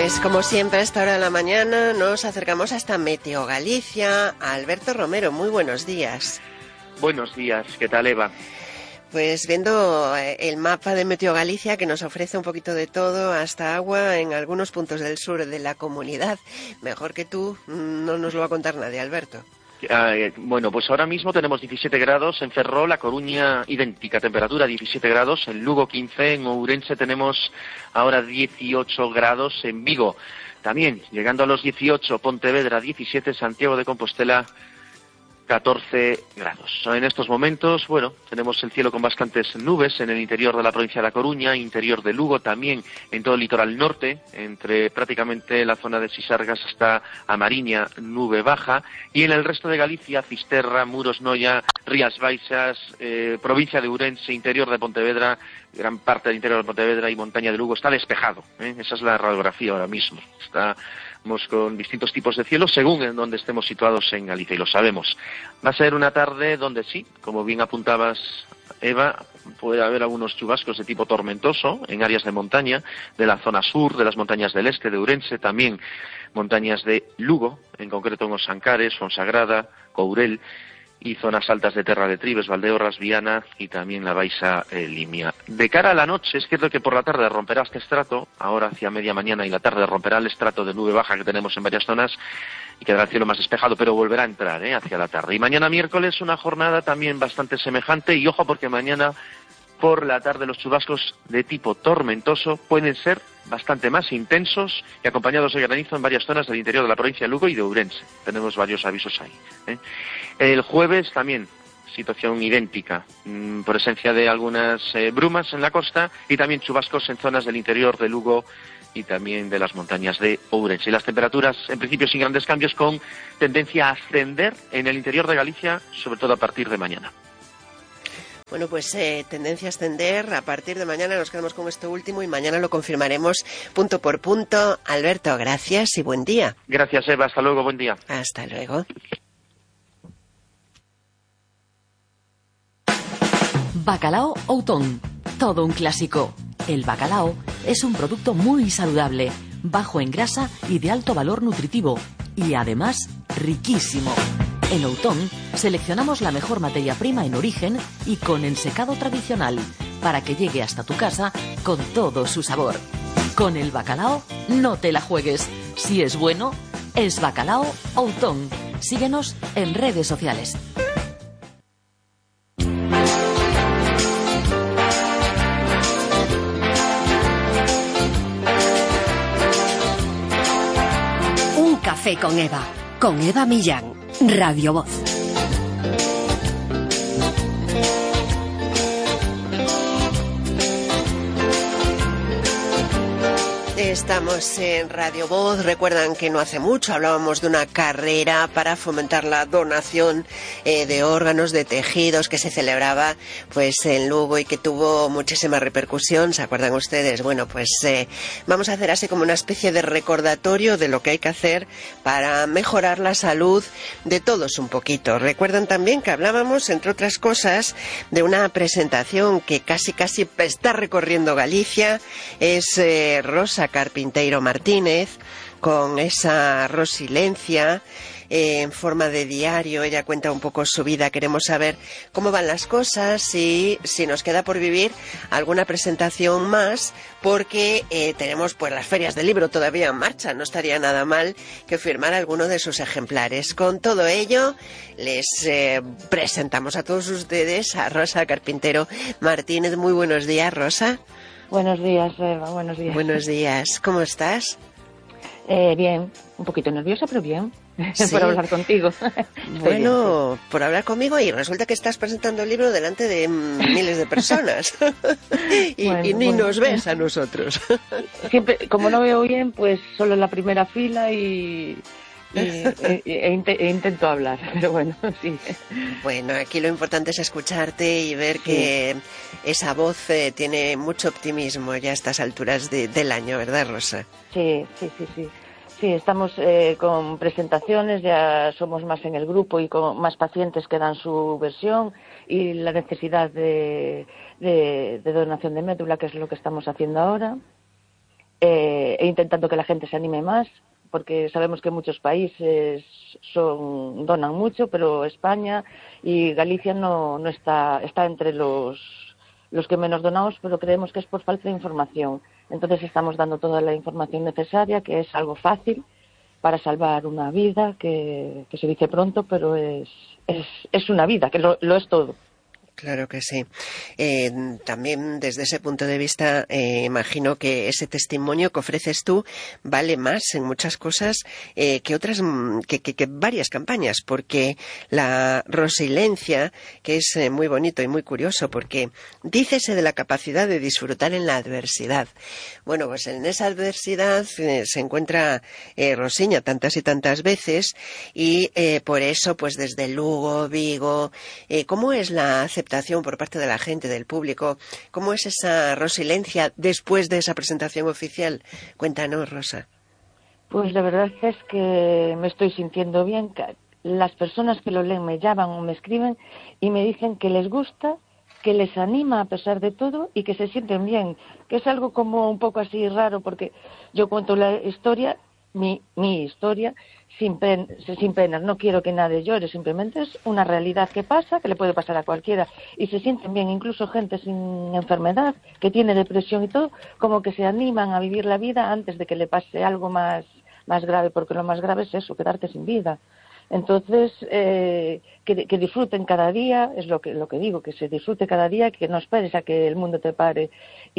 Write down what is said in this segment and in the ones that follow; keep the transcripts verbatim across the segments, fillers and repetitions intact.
Pues como siempre a esta hora de la mañana nos acercamos hasta Meteo Galicia. Alberto Romero, muy buenos días. Buenos días, ¿qué tal, Eva? Pues viendo el mapa de Meteo Galicia, que nos ofrece un poquito de todo, hasta agua en algunos puntos del sur de la comunidad. Mejor que tú no nos lo va a contar nadie, Alberto. Eh, bueno, pues ahora mismo tenemos diecisiete grados en Ferrol, La Coruña idéntica temperatura, diecisiete grados, en Lugo quince, en Ourense tenemos ahora dieciocho grados, en Vigo también llegando a los dieciocho, Pontevedra diecisiete, Santiago de Compostela catorce grados. En estos momentos, bueno, tenemos el cielo con bastantes nubes en el interior de la provincia de La Coruña, interior de Lugo, también en todo el litoral norte, entre prácticamente la zona de Sisargas hasta a Mariña, nube baja, y en el resto de Galicia, Fisterra, Muros, Noia, Rías Baixas, eh, provincia de Ourense, interior de Pontevedra, gran parte del interior de Pontevedra y montaña de Lugo está despejado, ¿eh? Esa es la radiografía ahora mismo. Estamos con distintos tipos de cielo según en donde estemos situados en Galicia, y lo sabemos. Va a ser una tarde donde sí, como bien apuntabas, Eva, puede haber algunos chubascos de tipo tormentoso en áreas de montaña, de la zona sur, de las montañas del este, de Ourense, también montañas de Lugo, en concreto en Os Ancares, Fonsagrada, Courel, y zonas altas de Terra de Tribes, Valdeorras, Viana y también la Baixa eh, Limia. De cara a la noche, es cierto que por la tarde romperá este estrato, ahora hacia media mañana y la tarde romperá el estrato de nube baja que tenemos en varias zonas y quedará el cielo más despejado, pero volverá a entrar eh, hacia la tarde. Y mañana miércoles una jornada también bastante semejante, y ojo porque mañana por la tarde los chubascos de tipo tormentoso pueden ser bastante más intensos y acompañados de granizo en varias zonas del interior de la provincia de Lugo y de Ourense. Tenemos varios avisos ahí, ¿eh? El jueves también situación idéntica, mmm, por esencia de algunas eh, brumas en la costa y también chubascos en zonas del interior de Lugo y también de las montañas de Ourense. Y las temperaturas, en principio, sin grandes cambios, con tendencia a ascender en el interior de Galicia, sobre todo a partir de mañana. Bueno, pues eh, tendencia a ascender. A partir de mañana nos quedamos con esto último y mañana lo confirmaremos punto por punto. Alberto, gracias y buen día. Gracias, Eva. Hasta luego. Buen día. Hasta luego. Bacalao Outón. Todo un clásico. El bacalao es un producto muy saludable, bajo en grasa y de alto valor nutritivo. Y además, riquísimo. En Outón seleccionamos la mejor materia prima en origen y con ensecado tradicional para que llegue hasta tu casa con todo su sabor. Con el bacalao no te la juegues. Si es bueno, es Bacalao Outón. Síguenos en redes sociales. Un café con Eva, con Eva Millán. Radio Voz. Estamos en Radio Voz. Recuerdan que no hace mucho hablábamos de una carrera para fomentar la donación eh, de órganos, de tejidos, que se celebraba pues en Lugo y que tuvo muchísima repercusión. ¿Se acuerdan ustedes? Bueno, pues eh, vamos a hacer así como una especie de recordatorio de lo que hay que hacer para mejorar la salud de todos un poquito. Recuerdan también que hablábamos, entre otras cosas, de una presentación que casi casi está recorriendo Galicia. Es eh, Rosa Carpinteiro Martínez, con esa rosilencia eh, en forma de diario. Ella cuenta un poco su vida. Queremos saber cómo van las cosas y si nos queda por vivir alguna presentación más, porque eh, tenemos pues las ferias del libro todavía en marcha. No estaría nada mal que firmara alguno de sus ejemplares. Con todo ello, les eh, presentamos a todos ustedes a Rosa Carpinteiro Martínez. Muy buenos días, Rosa. Buenos días, Eva, buenos días. Buenos días, ¿cómo estás? Eh, bien, un poquito nerviosa, pero bien, ¿Sí? por hablar contigo. Bueno, bien, sí. por hablar conmigo, y resulta que estás presentando el libro delante de miles de personas y, bueno, y ni bueno. nos ves a nosotros. Siempre, como no veo bien, pues solo en la primera fila y... Y, e, e, e intento hablar, pero bueno, sí. Bueno, aquí lo importante es escucharte y ver sí. que esa voz eh, tiene mucho optimismo ya a estas alturas de, del año, ¿verdad, Rosa? Sí, sí, sí, sí. Sí, estamos eh, con presentaciones, ya somos más en el grupo y con más pacientes que dan su versión, y la necesidad de, de, de donación de médula, que es lo que estamos haciendo ahora. eh, e intentando que la gente se anime más, porque sabemos que muchos países son, donan mucho, pero España y Galicia no, no está, está entre los, los que menos donamos, pero creemos que es por falta de información. Entonces estamos dando toda la información necesaria, que es algo fácil para salvar una vida, que, que se dice pronto, pero es, es, es una vida, que lo, lo es todo. Claro que sí. Eh, también desde ese punto de vista, eh, imagino que ese testimonio que ofreces tú vale más en muchas cosas eh, que otras, que, que, que varias campañas, porque la resiliencia, que es eh, muy bonito y muy curioso, porque dícese de la capacidad de disfrutar en la adversidad. Bueno, pues en esa adversidad eh, se encuentra eh, Rosiña tantas y tantas veces, y eh, por eso, pues desde Lugo, Vigo, eh, ¿cómo es la aceptación por parte de la gente, del público? ¿Cómo es esa resiliencia después de esa presentación oficial? Cuéntanos, Rosa. Pues la verdad es que me estoy sintiendo bien. Las personas que lo leen me llaman o me escriben y me dicen que les gusta, que les anima a pesar de todo y que se sienten bien, que es algo como un poco así raro, porque yo cuento la historia, mi, mi historia, sin, pen, sin penas, no quiero que nadie llore, simplemente es una realidad que pasa, que le puede pasar a cualquiera, y se sienten bien, incluso gente sin enfermedad, que tiene depresión y todo, como que se animan a vivir la vida antes de que le pase algo más, más grave, porque lo más grave es eso, quedarte sin vida. Entonces, eh, que, que disfruten cada día, es lo que, lo que digo, que se disfrute cada día, que no esperes a que el mundo te pare,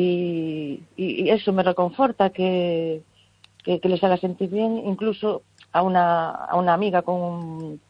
y, y, y eso me reconforta, que, que, que les haga sentir bien, incluso a una, a una amiga con un,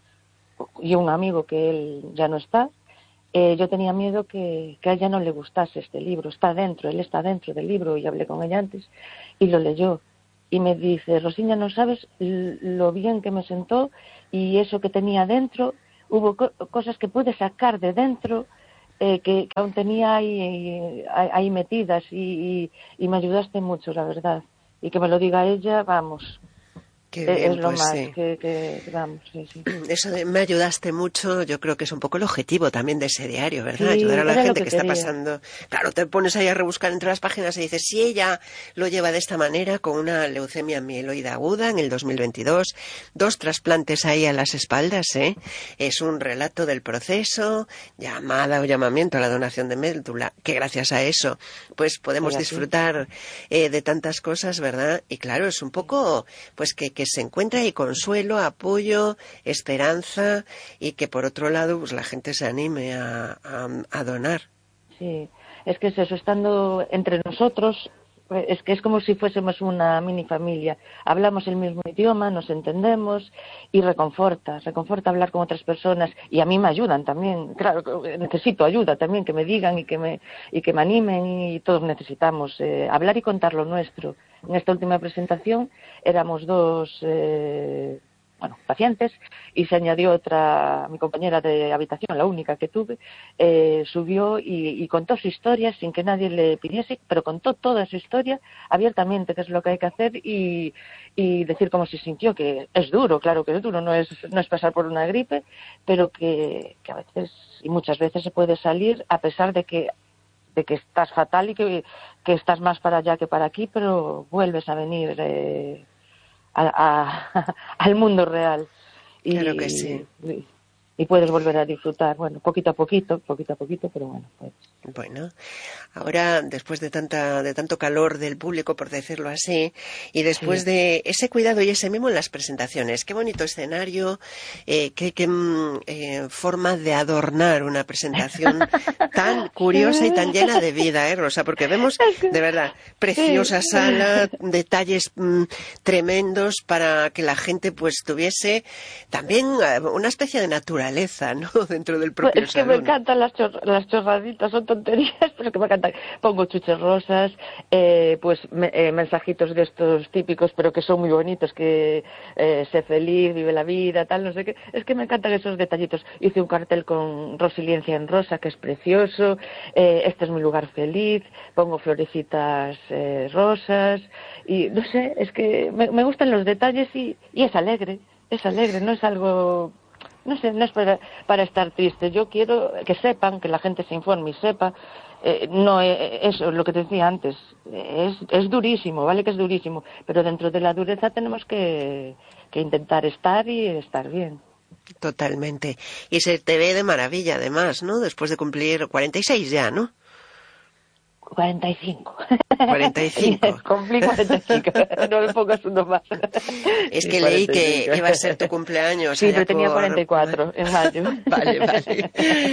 y un amigo que él ya no está, eh, yo tenía miedo que, que a ella no le gustase este libro, está dentro, él está dentro del libro, y hablé con ella antes, y lo leyó, y me dice, Rosiña, no sabes lo bien que me sentó, y eso que tenía dentro, hubo co cosas que pude sacar de dentro, eh, que, que aún tenía ahí, ahí, ahí metidas, y, y, y me ayudaste mucho, la verdad, y que me lo diga ella, vamos. Qué bien, es lo pues más sí. que, que vamos, sí, sí. Eso de me ayudaste mucho, yo creo que es un poco el objetivo también de ese diario, ¿verdad? Sí, ayudar a la era gente lo que, que está quería. pasando. Claro, te pones ahí a rebuscar entre las páginas y dices, si ella lo lleva de esta manera, con una leucemia mieloide aguda en el dos mil veintidós, dos trasplantes ahí a las espaldas, ¿eh? Es un relato del proceso, llamada o llamamiento a la donación de médula, que gracias a eso, pues podemos Mira, disfrutar eh, de tantas cosas, ¿verdad? Y claro, es un poco, pues que, que se encuentra ahí consuelo, apoyo, esperanza, y que por otro lado pues la gente se anime a, a, a donar. Sí, es que es eso, estando entre nosotros, es que es como si fuésemos una mini familia. Hablamos el mismo idioma, nos entendemos y reconforta, reconforta hablar con otras personas, y a mí me ayudan también. Claro, necesito ayuda también, que me digan y que me y que me animen, y todos necesitamos eh, hablar y contar lo nuestro. En esta última presentación éramos dos eh, bueno, pacientes, y se añadió otra, mi compañera de habitación, la única que tuve, eh, subió y, y contó su historia sin que nadie le pidiese, pero contó toda su historia abiertamente, que es lo que hay que hacer, y, y decir cómo se sintió, que es duro, claro que es duro, no es, no es pasar por una gripe, pero que, que a veces, y muchas veces se puede salir a pesar de que de que estás fatal y que, que estás más para allá que para aquí, pero vuelves a venir eh, a, a, al mundo real. Y, claro que sí. Y, y puedes volver a disfrutar, bueno, poquito a poquito, poquito a poquito, pero bueno, pues. Bueno, ahora después de tanta de tanto calor del público, por decirlo así, y después sí. de ese cuidado y ese mimo en las presentaciones, qué bonito escenario, eh, qué, qué eh, forma de adornar una presentación tan curiosa y tan llena de vida, ¿eh, Rosa? Porque vemos, de verdad, preciosa sí. sala, detalles mmm, tremendos para que la gente pues tuviese también una especie de naturaleza, ¿no? Dentro del propio pues es que salón. Me encantan las, chor las chorraditas, son tonterías, pero que me encantan. Pongo chuches rosas, eh, pues me, eh, mensajitos de estos típicos, pero que son muy bonitos, que eh, sé feliz, vive la vida, tal, no sé qué. Es que me encantan esos detallitos. Hice un cartel con Resiliencia en rosa, que es precioso. Eh, este es mi lugar feliz. Pongo florecitas eh, rosas. Y no sé, es que me, me gustan los detalles y, y es alegre. Es alegre, no es algo... No sé, no es para, para estar triste. Yo quiero que sepan, que la gente se informe y sepa eh, no, eh, eso, lo que te decía antes, es, es durísimo, vale que es durísimo, pero dentro de la dureza tenemos que, que intentar estar y estar bien. Totalmente. Y se te ve de maravilla, además, ¿no? Después de cumplir cuarenta y seis ya, ¿no? cuarenta y cinco. cuarenta y cinco. Cumplí cuarenta y cinco. No me pongas uno más. Es Sí, que leí cuarenta y cinco. que iba a ser tu cumpleaños. Sí, allá pero tenía por... cuarenta y cuatro en mayo. Vale, vale.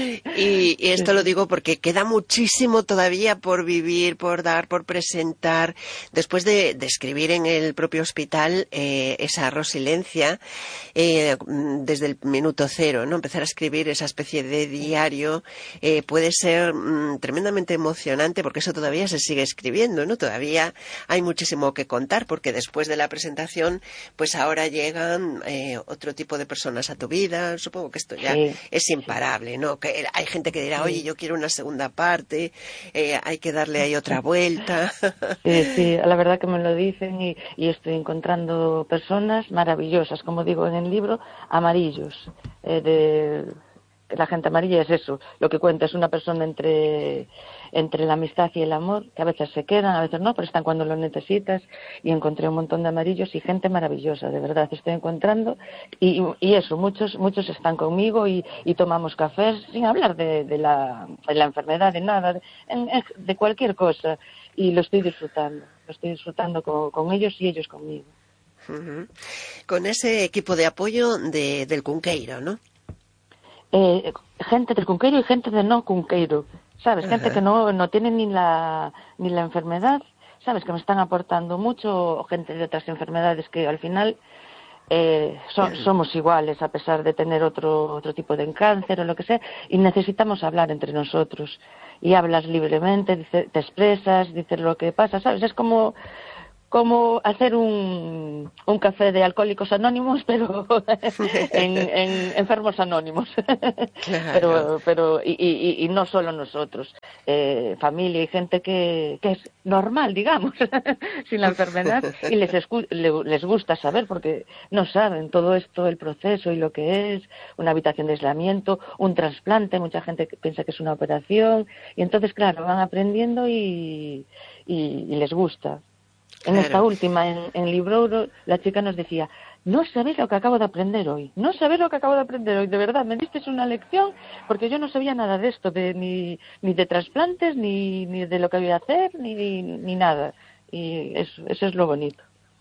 Y, y esto lo digo porque queda muchísimo todavía por vivir, por dar, por presentar. Después de, de escribir en el propio hospital eh, esa Rosilencia, eh, desde el minuto cero, ¿no? Empezar a escribir esa especie de diario eh, puede ser mm, tremendamente emocionante, porque eso todavía se sigue escribiendo, ¿no? Todavía hay muchísimo que contar, porque después de la presentación, pues ahora llegan eh, otro tipo de personas a tu vida. Supongo que esto ya Sí, es imparable, ¿no? Que hay gente que dirá, oye, yo quiero una segunda parte, eh, hay que darle ahí otra vuelta. sí, sí, la verdad que me lo dicen y, y estoy encontrando personas maravillosas, como digo en el libro, amarillos. Eh, de, la gente amarilla es eso, lo que cuenta es una persona entre, entre la amistad y el amor, que a veces se quedan, a veces no, pero están cuando lo necesitas, y encontré un montón de amarillos y gente maravillosa, de verdad, estoy encontrando, y, y eso, muchos muchos están conmigo y, y tomamos cafés sin hablar de, de, la, de la enfermedad, de nada, de, de cualquier cosa, y lo estoy disfrutando, lo estoy disfrutando con, con ellos y ellos conmigo. Uh-huh. Con ese equipo de apoyo de, del Cunqueiro, ¿no? Eh, gente del Cunqueiro y gente de no Cunqueiro, ¿sabes? Gente Ajá. que no, no tiene ni la, ni la enfermedad, ¿sabes? Que me están aportando mucho, gente de otras enfermedades que al final eh, so, somos iguales a pesar de tener otro, otro tipo de cáncer o lo que sea, y necesitamos hablar entre nosotros. Y hablas libremente, dice, te expresas, dices lo que pasa, ¿sabes? Es como... como hacer un, un café de alcohólicos anónimos, pero en, en enfermos anónimos. Claro. Pero, pero y, y, y no solo nosotros, eh, familia y gente que, que es normal, digamos, sin la enfermedad, y les, escu- le, les gusta saber, porque no saben todo esto, el proceso y lo que es, una habitación de aislamiento, un trasplante, mucha gente piensa que es una operación, y entonces, claro, van aprendiendo y, y, y les gusta. En Claro. esta última, en, en Librouro, la chica nos decía, no sabéis lo que acabo de aprender hoy, no sabéis lo que acabo de aprender hoy, de verdad, me disteis una lección, porque yo no sabía nada de esto, de, ni, ni de trasplantes, ni, ni de lo que había que hacer, ni, ni, ni nada. Y eso, eso es lo bonito.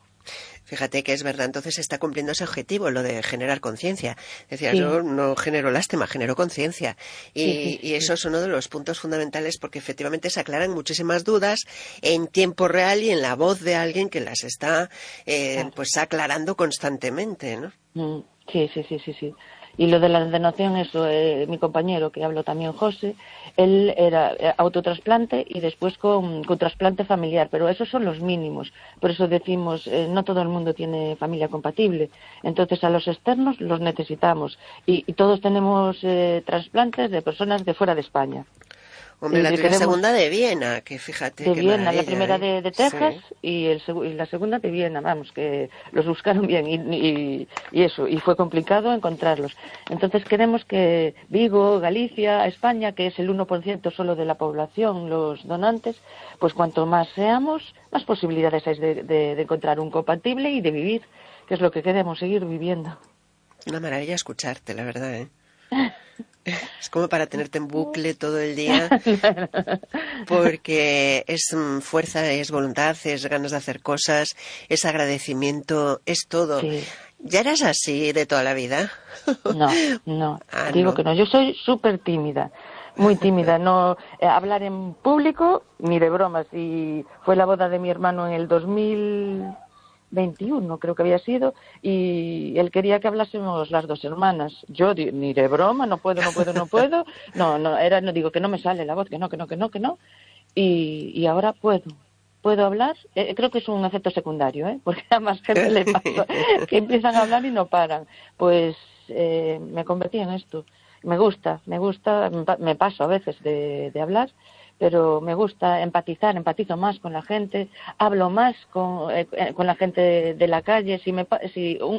Fíjate que es verdad, entonces se está cumpliendo ese objetivo, lo de generar conciencia. Decías, Sí. yo no genero lástima, genero conciencia. Y, Sí, sí, sí, y eso sí. es uno de los puntos fundamentales, porque efectivamente se aclaran muchísimas dudas en tiempo real y en la voz de alguien que las está eh, Claro. pues aclarando constantemente, ¿no? Mm, Sí, sí, sí, sí, sí. Y lo de la donación, eso, eh, mi compañero, que habló también, José, él era eh, autotrasplante y después con, con trasplante familiar, pero esos son los mínimos. Por eso decimos, eh, no todo el mundo tiene familia compatible. Entonces, a los externos los necesitamos. Y, y todos tenemos eh, trasplantes de personas de fuera de España. Hombre, Eh, la de- tuya queremos- segunda de Viena, que fíjate de qué Viena, maravilla, la primera ¿eh? de, de Texas Sí. y, el, segu- y la segunda de Viena, vamos, que los buscaron bien y, y, y eso, y fue complicado encontrarlos. Entonces queremos que Vigo, Galicia, España, que es el uno por ciento solo de la población, los donantes, pues cuanto más seamos, más posibilidades hay de, de, de encontrar un compatible y de vivir, que es lo que queremos, seguir viviendo. Una maravilla escucharte, la verdad, ¿eh? Es como para tenerte en bucle todo el día, porque es mm, fuerza, es voluntad, es ganas de hacer cosas, es agradecimiento, es todo. Sí. ¿Ya eras así de toda la vida? No, no, Ah, digo no. que no. Yo soy súper tímida, muy tímida. No eh, hablar en público ni de bromas. Y fue la boda de mi hermano en el dos mil veintiuno, creo que había sido, y él quería que hablásemos las dos hermanas. Yo di- ni de broma, no puedo, no puedo, no puedo. No, no, era, no digo que no me sale la voz, que no, que no, que no, que no. Y, y ahora puedo. ¿Puedo hablar? Eh, creo que es un efecto secundario, ¿eh? Porque a más gente le pasa que empiezan a hablar y no paran. Pues eh, me convertí en esto. Me gusta, me gusta, me pa- me paso a veces de, de hablar, pero me gusta empatizar, empatizo más con la gente, hablo más con, eh, eh, con la gente de la calle. Si, me, pa- si, un,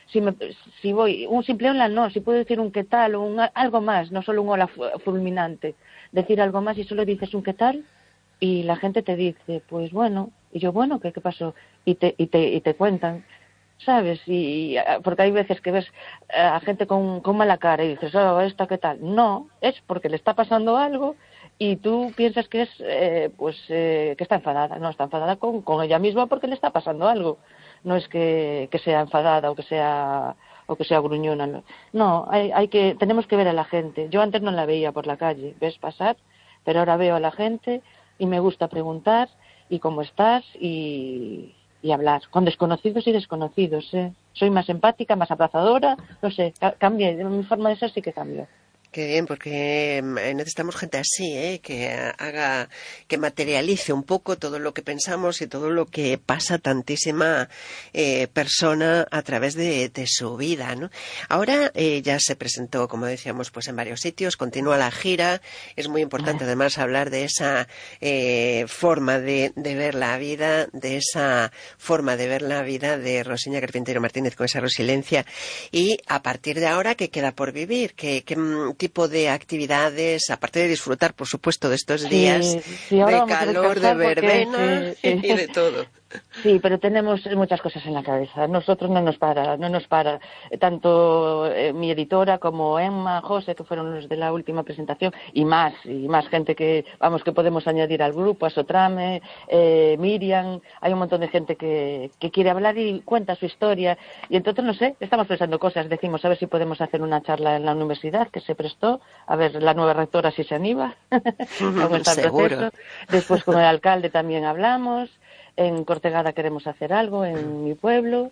si, me, si voy, un simple hola no, si puedo decir un qué tal o un, algo más, no solo un hola fulminante, decir algo más y solo dices un qué tal y la gente te dice, pues bueno, y yo, bueno, ¿qué, qué pasó? Y te, y te, y te cuentan, ¿sabes? Y, porque hay veces que ves a gente con, con mala cara y dices, oh, ¿esta qué tal? No, es porque le está pasando algo y tú piensas que es, eh, pues, eh, que está enfadada. No, está enfadada con, con ella misma porque le está pasando algo. No es que, que sea enfadada o que sea o que sea gruñona. No, no hay, hay que, tenemos que ver a la gente. Yo antes no la veía por la calle, ves pasar, pero ahora veo a la gente y me gusta preguntar y cómo estás y, y hablar con desconocidos y desconocidos. ¿eh? Soy más empática, más abrazadora, no sé, cambié, mi forma de ser sí que cambió. Qué bien, porque necesitamos gente así, ¿eh? que haga, que materialice un poco todo lo que pensamos y todo lo que pasa tantísima eh, persona a través de, de su vida, ¿no? Ahora eh, ya se presentó, como decíamos, pues en varios sitios, continúa la gira. Es muy importante además hablar de esa eh, forma de, de ver la vida, de esa forma de ver la vida de Rosiña Carpintero Martínez con esa resiliencia. Y a partir de ahora, ¿qué queda por vivir? ¿Qué, qué tipo de actividades, aparte de disfrutar, por supuesto, de estos días sí, sí, de calor, de verbena sí, sí. y de todo? Sí, pero tenemos muchas cosas en la cabeza. Nosotros no nos para, no nos para. Tanto eh, mi editora como Emma, José, que fueron los de la última presentación, y más, y más gente que, vamos, que podemos añadir al grupo, a Sotrame, eh, Miriam, hay un montón de gente que, que quiere hablar y cuenta su historia. Y entonces, no sé, estamos pensando cosas, decimos a ver si podemos hacer una charla en la universidad, que se prestó, a ver la nueva rectora si se anima, cómo está el proceso. Después con el alcalde también hablamos. En Cortegada queremos hacer algo, en mi pueblo,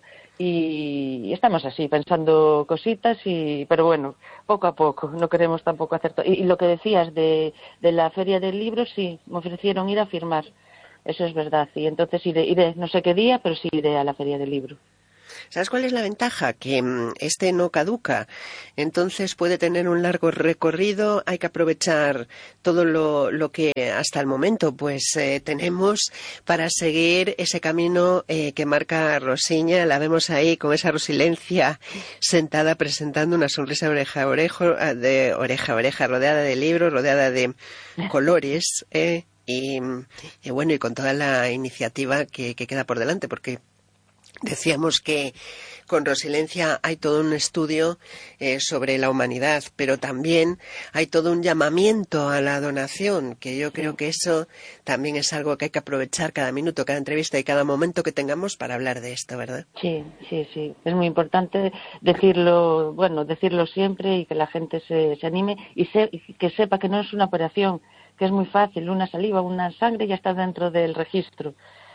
y estamos así, pensando cositas, y pero bueno, poco a poco, no queremos tampoco hacer todo. Y, y lo que decías de, de la Feria del Libro, sí, me ofrecieron ir a firmar, eso es verdad, y entonces iré, iré, no sé qué día, pero sí iré a la Feria del Libro. ¿Sabes cuál es la ventaja? Que este no caduca, entonces puede tener un largo recorrido, hay que aprovechar todo lo, lo que hasta el momento pues eh, tenemos para seguir ese camino eh, que marca Rosiña. La vemos ahí con esa resiliencia sentada presentando una sonrisa oreja a oreja, de oreja a oreja, rodeada de libros, rodeada de colores eh, y, y bueno, y con toda la iniciativa que, que queda por delante, porque decíamos que con Resiliencia hay todo un estudio eh, sobre la humanidad, pero también hay todo un llamamiento a la donación, que yo creo que eso también es algo que hay que aprovechar cada minuto, cada entrevista y cada momento que tengamos para hablar de esto, ¿verdad? Sí, sí, sí. Es muy importante decirlo, bueno, decirlo siempre y que la gente se, se anime y se, que sepa que no es una operación, que es muy fácil, una saliva, una sangre ya está dentro del registro.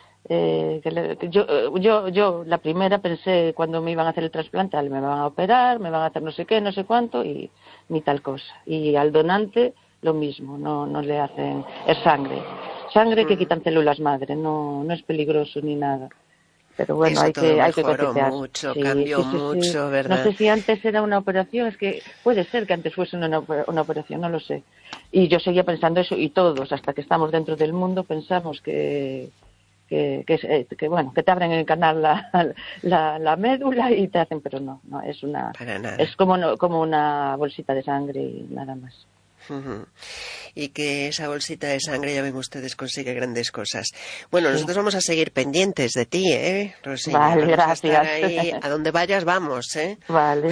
Eh, que le, que yo, yo, yo la primera pensé cuando me iban a hacer el trasplante, me van a operar, me van a hacer no sé qué, no sé cuánto y ni tal cosa. Y al donante lo mismo, no, no le hacen, es sangre, sangre que quitan células madre, no, no es peligroso ni nada. Pero bueno, eso hay que, hay que cotejar. mucho, sí, cambió sí, sí, mucho, sí. ¿verdad? No sé si antes era una operación, es que puede ser que antes fuese una, una operación, no lo sé. Y yo seguía pensando eso y todos, hasta que estamos dentro del mundo, pensamos que Que, que, que bueno, que te abren el canal la, la, la médula y te hacen, pero no, no es una, es como, como una bolsita de sangre y nada más. Uh-huh. Y que esa bolsita de sangre, ya ven ustedes, consigue grandes cosas. Bueno, sí. Nosotros vamos a seguir pendientes de ti, ¿eh, Rosiña? Vale, vamos gracias. A, estar ahí, a donde vayas vamos, ¿eh? Vale.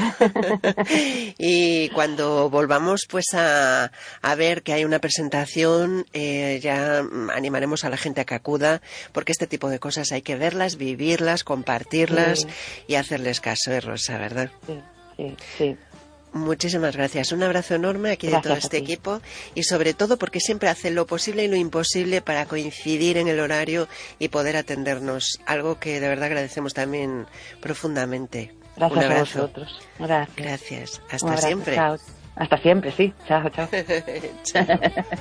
Y cuando volvamos pues a, a ver que hay una presentación, eh, ya animaremos a la gente a que acuda, porque este tipo de cosas hay que verlas, vivirlas, compartirlas sí. y hacerles caso, ¿eh, Rosa? ¿Verdad? Sí, sí, sí. Muchísimas gracias. Un abrazo enorme aquí gracias de todo este equipo y sobre todo porque siempre hace lo posible y lo imposible para coincidir en el horario y poder atendernos. Algo que de verdad agradecemos también profundamente. Gracias Un abrazo. a vosotros. Gracias. Gracias. Hasta abrazo, siempre. Chao. Hasta siempre, sí. Chao, chao. Chao.